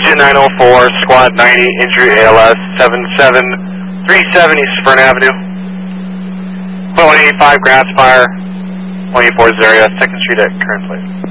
Agent 904, Squad 90, injury ALS 7737 East Fern Avenue. 185 ground fire, 184 area, 2nd Street at current place.